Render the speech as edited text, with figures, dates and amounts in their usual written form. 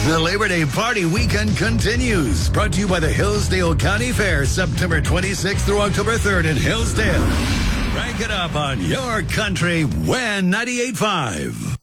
The Labor Day Party Weekend continues. Brought to you by the Hillsdale County Fair, September 26th through October 3rd in Hillsdale. Rank it up on your country, WIN 98.5.